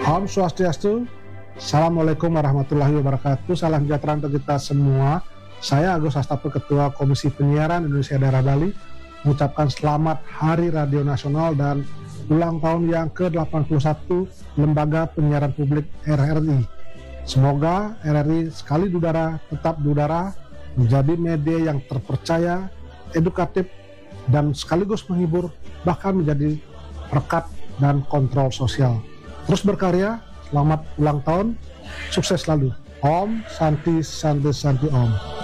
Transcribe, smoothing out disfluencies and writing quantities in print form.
Om Swastiastu, Assalamualaikum warahmatullahi wabarakatuh. Salam sejahtera untuk kita semua. Saya Agus Hastapur, Ketua Komisi Penyiaran Indonesia Daerah Bali, mengucapkan selamat Hari Radio Nasional dan ulang tahun yang ke-81 Lembaga Penyiaran Publik RRI. Semoga RRI sekali di udara, tetap di udara, menjadi media yang terpercaya, edukatif, dan sekaligus menghibur, bahkan menjadi perekat dan kontrol sosial. Terus berkarya, selamat ulang tahun, sukses selalu. Om Santi Santi Santi Om.